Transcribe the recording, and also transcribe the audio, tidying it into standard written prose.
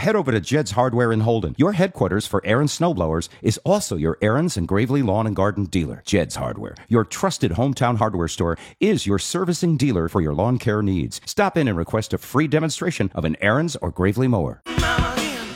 head over to Jed's Hardware in Holden. Your headquarters for Aaron's snowblowers is also your Aaron's and Gravely Lawn and Garden dealer. Jed's Hardware, your trusted hometown hardware store, is your servicing dealer for your lawn care needs. Stop in and request a free demonstration of an Aaron's or Gravely mower. Mama.